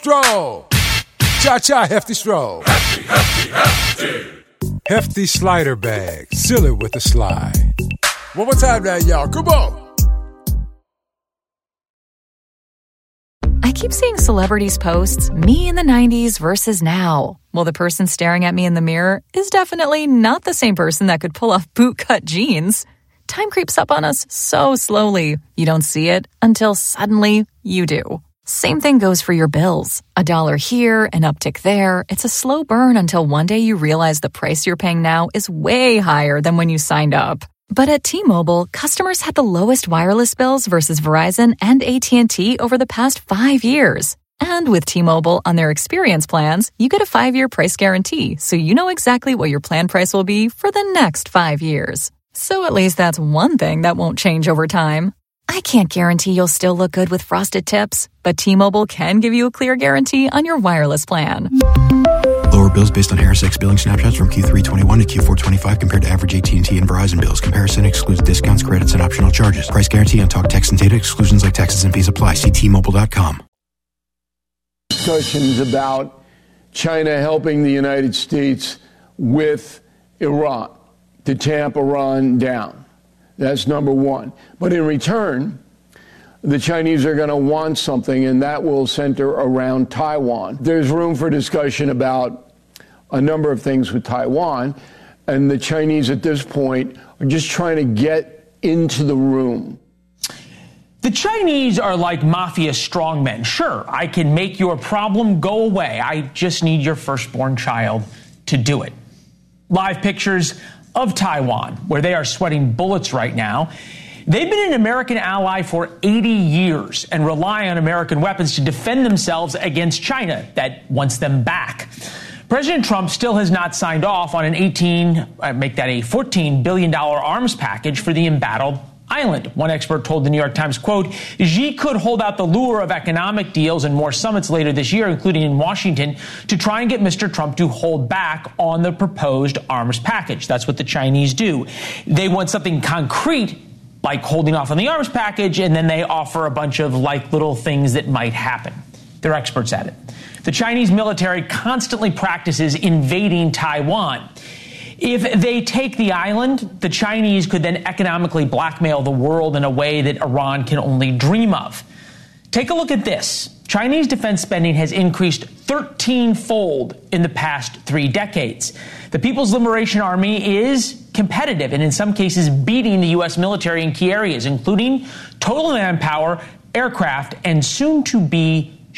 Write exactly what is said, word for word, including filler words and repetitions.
Stroll. Cha-cha, hefty stroll. Hefty, hefty, hefty. Hefty slider bag. Seal it with a slide. One more time now, y'all. Come on. I keep seeing celebrities posts, me in the nineties versus now. Well, the person staring at me in the mirror is definitely not the same person that could pull off bootcut jeans. Time creeps up on us so slowly. You don't see it until suddenly you do. Same thing goes for your bills. A dollar here, an uptick there. It's a slow burn until one day you realize the price you're paying now is way higher than when you signed up. But at T-Mobile, customers had the lowest wireless bills versus Verizon and A T and T over the past five years. And with T-Mobile on their experience plans, you get a five-year price guarantee, so you know exactly what your plan price will be for the next five years. So at least that's one thing that won't change over time. I can't guarantee you'll still look good with frosted tips, but T-Mobile can give you a clear guarantee on your wireless plan. Lower bills based on Harris X billing snapshots from Q three twenty-one to Q four twenty-five compared to average A T and T and Verizon bills. Comparison excludes discounts, credits, and optional charges. Price guarantee on talk, text, and data. Exclusions like taxes and fees apply. See T Mobile dot com. Discussions about China helping the United States with Iran to tamp Iran down. That's number one. But in return, the Chinese are going to want something, and that will center around Taiwan. There's room for discussion about a number of things with Taiwan, and the Chinese at this point are just trying to get into the room. The Chinese are like mafia strongmen. Sure, I can make your problem go away. I just need your firstborn child to do it. Live pictures of Taiwan, where they are sweating bullets right now. They've been an American ally for eighty years and rely on American weapons to defend themselves against China that wants them back. President Trump still has not signed off on an eighteen, uh, make that a fourteen billion dollars arms package for the embattled island. One expert told the New York Times, quote, Xi could hold out the lure of economic deals and more summits later this year, including in Washington, to try and get Mister Trump to hold back on the proposed arms package. That's what the Chinese do. They want something concrete, like holding off on the arms package, and then they offer a bunch of like little things that might happen. They're experts at it. The Chinese military constantly practices invading Taiwan. If they take the island, the Chinese could then economically blackmail the world in a way that Iran can only dream of. Take a look at this. Chinese defense spending has increased thirteen-fold in the past three decades. The People's Liberation Army is competitive and in some cases beating the U S military in key areas, including total manpower, aircraft, and soon to be